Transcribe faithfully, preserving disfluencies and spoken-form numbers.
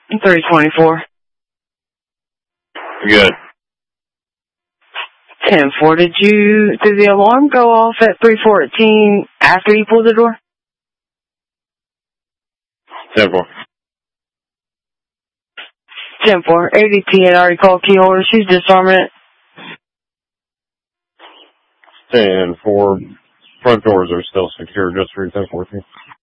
three twenty-four. Good. ten four, did you, did the alarm go off at three fourteen after you pulled the door? ten four. ten four, A D T had already called key holder. She's disarming it. ten four. Front doors are still secure, just through ten fourteen.